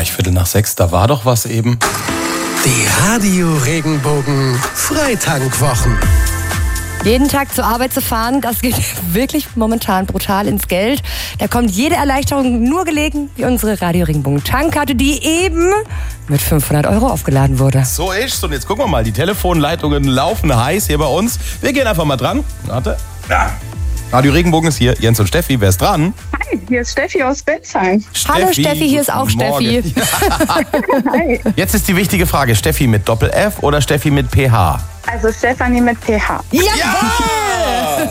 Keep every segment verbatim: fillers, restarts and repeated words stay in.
gleich Viertel nach sechs, da war doch was eben. Die Radio Regenbogen Freitankwwochen. Jeden Tag zur Arbeit zu fahren, das geht wirklich momentan brutal ins Geld. Da kommt jede Erleichterung nur gelegen wie unsere Radio Regenbogen Tankkarte, die eben mit fünfhundert Euro aufgeladen wurde. So ist's. Und jetzt gucken wir mal, die Telefonleitungen laufen heiß hier bei uns. Wir gehen einfach mal dran. Warte. Ja. Radio Regenbogen ist hier. Jens und Steffi, wer ist dran? Hi, hier ist Steffi aus Bensheim. Hallo Steffi, hier ist auch Morgen. Steffi. Hi. Jetzt ist die wichtige Frage, Steffi mit Doppel-F oder Steffi mit P H? Also Stefanie mit P H. Ja!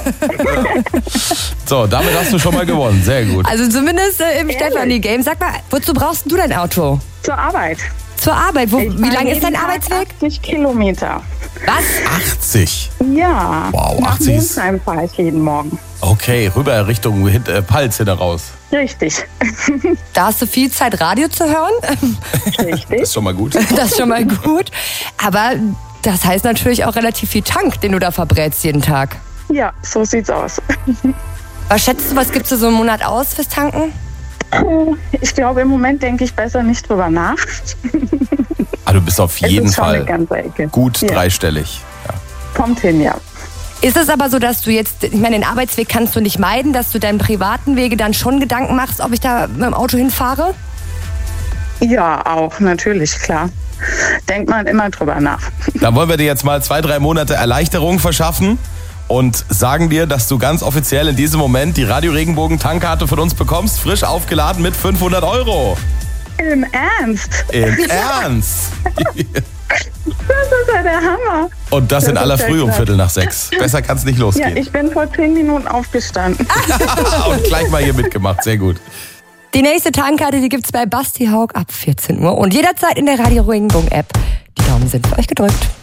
So, damit hast du schon mal gewonnen. Sehr gut. Also zumindest äh, im Ehrlich? Stefanie-Game. Sag mal, wozu brauchst du dein Auto? Zur Arbeit. Zur Arbeit. Wo, Ich wie fahre lang ist jeden dein Tag Arbeitsweg? achtzig Kilometer. Was? achtzig. Ja. Wow, Nach achtzig ist- Monsheim fahre ich jeden Morgen. Okay, rüber Richtung Hin- äh, Palz hinter raus. Richtig. Da hast du viel Zeit, Radio zu hören. Das Richtig. ist schon mal gut. Das ist schon mal gut. Aber das heißt natürlich auch relativ viel Tank, den du da verbrätst jeden Tag. Ja, so sieht's aus. Was schätzt du, was gibst du so einen Monat aus fürs Tanken? Ich glaube, im Moment denke ich besser nicht drüber nach. Ah, du bist auf Es jeden ist schon eine Fall ganze Ecke. gut Ja. dreistellig. Ja. Kommt hin, ja. Ist es aber so, dass du jetzt, ich meine, den Arbeitsweg kannst du nicht meiden, dass du deinen privaten Wege dann schon Gedanken machst, ob ich da mit dem Auto hinfahre? Ja, auch, natürlich, klar. Denkt man immer drüber nach. Da wollen wir dir jetzt mal zwei, drei Monate Erleichterung verschaffen und sagen dir, dass du ganz offiziell in diesem Moment die Radio Regenbogen Tankkarte von uns bekommst, frisch aufgeladen mit fünfhundert Euro. Im Ernst? Im Ernst? Das ist ja der Hammer. Und das, Das in ist aller ja Früh um klasse. Viertel nach sechs. Besser kann es nicht Ja, losgehen. ich bin vor zehn Minuten aufgestanden. Und gleich mal hier mitgemacht. Sehr gut. Die nächste Tankkarte, die gibt's bei Basti Haug ab vierzehn Uhr und jederzeit in der Radio Regenbogen App. Die Daumen sind für euch gedrückt.